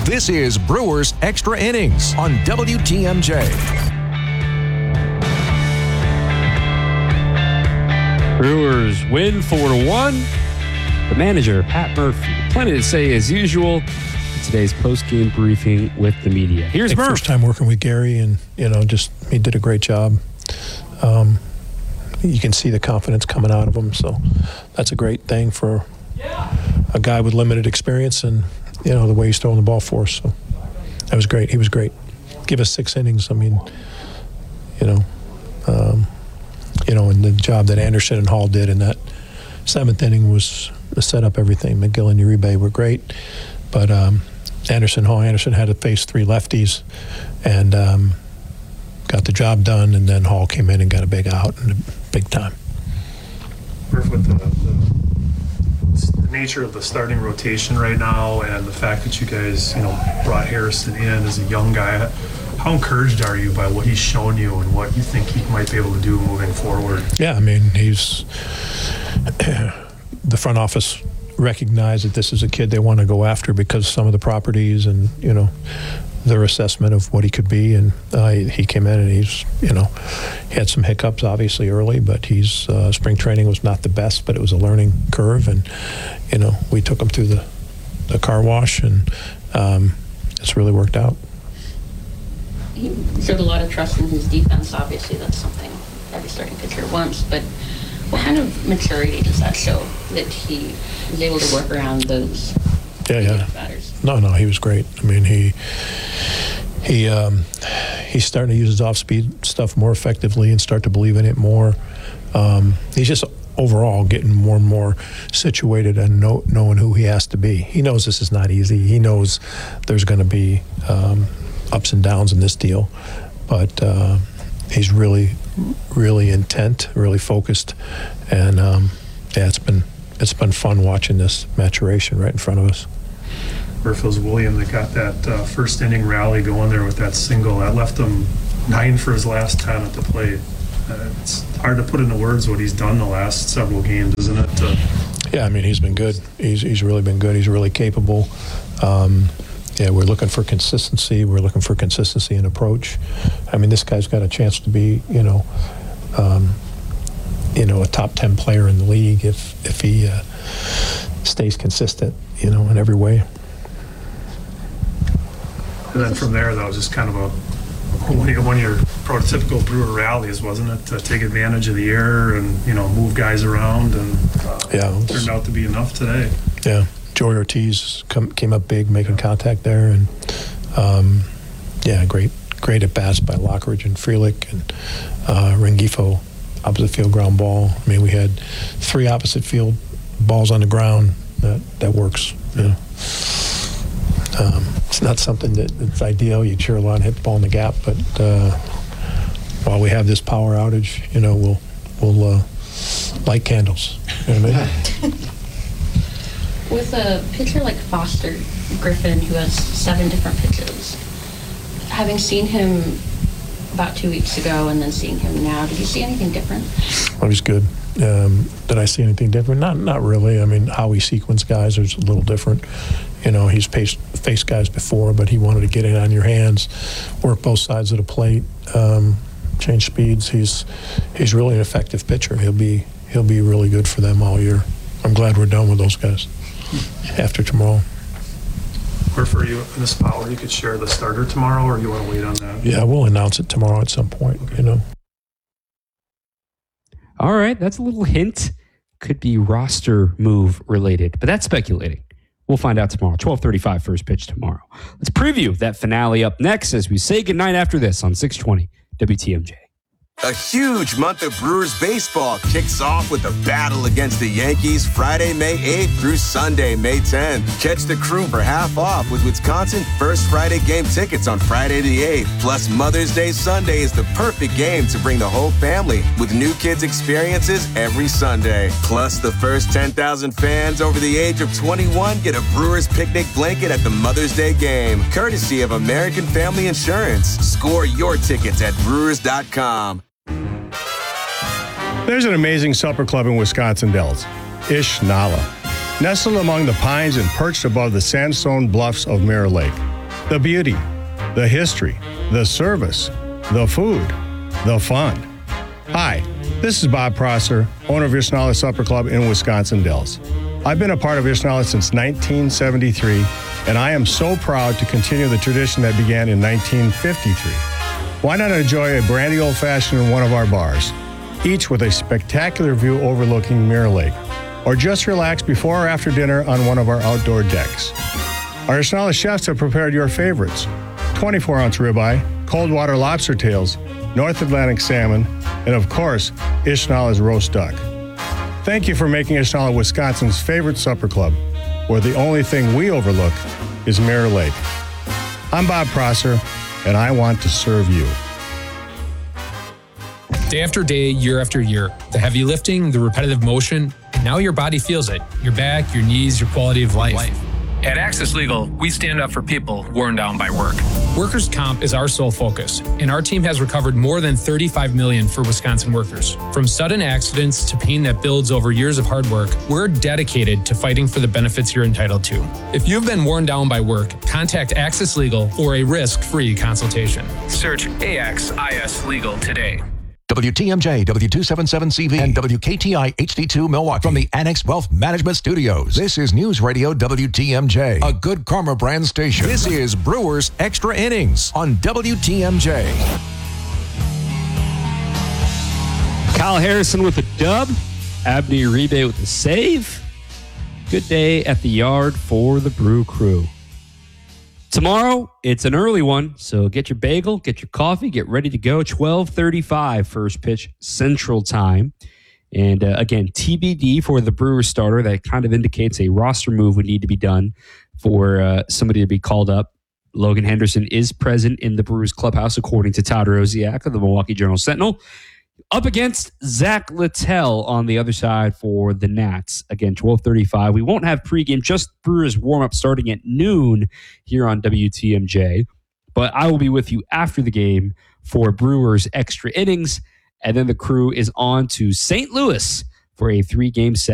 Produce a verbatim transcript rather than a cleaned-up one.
This is Brewers Extra Innings on W T M J. Brewers win four to one. The manager, Pat Murphy, plenty to say as usual in today's post-game briefing with the media. Here's Murphy. First time working with Gary, and, you know, just he did a great job. Um, you can see the confidence coming out of him, so that's a great thing for a guy with limited experience and, you know, the way he's throwing the ball for us. So that was great. He was great. Give us six innings. I mean, you know, um, you know, and the job that Anderson and Hall did in that seventh inning was to set up everything. McGill and Uribe were great, but um, Anderson, Hall, Anderson had to face three lefties and um, got the job done, and then Hall came in and got a big out and a big time. With the, the, the nature of the starting rotation right now and the fact that you guys, you know, brought Harrison in as a young guy, how encouraged are you by what he's shown you and what you think he might be able to do moving forward? Yeah, I mean, he's the front office recognized that this is a kid they want to go after because of some of the properties and, you know, their assessment of what he could be. And uh, he came in and he's, you know, he had some hiccups obviously early, but he's uh, spring training was not the best, but it was a learning curve. And, you know, we took him through the, the car wash, and um, it's really worked out. He showed a lot of trust in his defense. Obviously, that's something every starting pitcher wants. But what kind of maturity does that show that he was able to work around those yeah, yeah. batters? No, no, he was great. I mean, he he um, he's starting to use his off-speed stuff more effectively and start to believe in it more. Um, he's just overall getting more and more situated and know, knowing who he has to be. He knows this is not easy. He knows there's going to be um, ups and downs in this deal, but uh, he's really, really intent, really focused, and um, yeah, it's been it's been fun watching this maturation right in front of us. Murphys William that got that uh, first inning rally going there with that single that left him nine for his last ten at the plate. Uh, it's hard to put into words what he's done the last several games, isn't it? Uh, yeah, I mean, he's been good. He's he's really been good. He's really capable. Um, Yeah, we're looking for consistency. We're looking for consistency in approach. I mean, this guy's got a chance to be, you know, um, you know, a top ten player in the league if if he uh, stays consistent, you know, in every way. And then from there, that was just kind of a one of, one of your prototypical Brewer rallies, wasn't it? To take advantage of the air and, you know, move guys around, and uh, yeah, it was, turned out to be enough today. Yeah. Joey Ortiz come, came up big, making contact there, and um, yeah, great, great at bats by Lockridge and Frelick and uh, Rengifo, opposite field ground ball. I mean, we had three opposite field balls on the ground. That that works. You know. um, it's not something that it's ideal. You'd sure a lot hit the ball in the gap, but uh, while we have this power outage, you know, we'll we'll uh, light candles. You know what I mean? With a pitcher like Foster Griffin, who has seven different pitches, having seen him about two weeks ago and then seeing him now, did you see anything different? Oh, he's good. Um, did I see anything different? Not not really. I mean, how he sequenced guys is a little different. You know, he's faced, faced guys before, but he wanted to get it on your hands, work both sides of the plate, um, change speeds. He's he's really an effective pitcher. He'll be he'll be really good for them all year. I'm glad we're done with those guys after tomorrow. Or for you in a spot where you could share the starter tomorrow, or you want to wait on that? Yeah, we'll announce it tomorrow at some point, you know. All right, that's a little hint. Could be roster move related, but that's speculating. We'll find out tomorrow. twelve thirty-five first pitch tomorrow. Let's preview that finale up next as we say goodnight after this on six twenty W T M J. A huge month of Brewers baseball kicks off with a battle against the Yankees Friday, May eighth through Sunday, May tenth. Catch the crew for half off with Wisconsin First Friday game tickets on Friday the eighth. Plus, Mother's Day Sunday is the perfect game to bring the whole family with new kids experiences every Sunday. Plus, the first ten thousand fans over the age of twenty-one get a Brewers picnic blanket at the Mother's Day game, courtesy of American Family Insurance. Score your tickets at brewers dot com. There's an amazing supper club in Wisconsin Dells, Ish Nala. Nestled among the pines and perched above the sandstone bluffs of Mirror Lake. The beauty, the history, the service, the food, the fun. Hi, this is Bob Prosser, owner of Ishnala Supper Club in Wisconsin Dells. I've been a part of Ishnala since nineteen seventy-three, and I am so proud to continue the tradition that began in nineteen fifty-three. Why not enjoy a brandy old-fashioned in one of our bars, each with a spectacular view overlooking Mirror Lake, or just relax before or after dinner on one of our outdoor decks. Our Ishnala chefs have prepared your favorites: twenty-four ounce ribeye, cold water lobster tails, North Atlantic salmon, and of course, Ishnala's roast duck. Thank you for making Ishnala Wisconsin's favorite supper club, where the only thing we overlook is Mirror Lake. I'm Bob Prosser, and I want to serve you. Day after day, year after year, the heavy lifting, the repetitive motion, and now your body feels it. Your back, your knees, your quality of life. life. At Access Legal, we stand up for people worn down by work. Workers' comp is our sole focus, and our team has recovered more than thirty-five million dollars for Wisconsin workers. From sudden accidents to pain that builds over years of hard work, we're dedicated to fighting for the benefits you're entitled to. If you've been worn down by work, contact Access Legal for a risk-free consultation. Search A X I S Legal today. W T M J, W two seventy-seven C V, and W K T I H D two Milwaukee. From the Annex Wealth Management Studios, this is News Radio W T M J, a Good Karma brand station. This is Brewers Extra Innings on W T M J. Kyle Harrison with a dub. Abney Uribe with a save. Good day at the yard for the Brew Crew. Tomorrow, it's an early one, so get your bagel, get your coffee, get ready to go. twelve thirty-five first pitch Central Time. And uh, again, T B D for the Brewers starter. That kind of indicates a roster move would need to be done for uh, somebody to be called up. Logan Henderson is present in the Brewers clubhouse, according to Todd Rosiak of the Milwaukee Journal-Sentinel. Up against Zach Littell on the other side for the Nats. Again, twelve thirty-five. We won't have pregame, just Brewers warm-up starting at noon here on W T M J. But I will be with you after the game for Brewers Extra Innings. And then the crew is on to Saint Louis for a three-game set.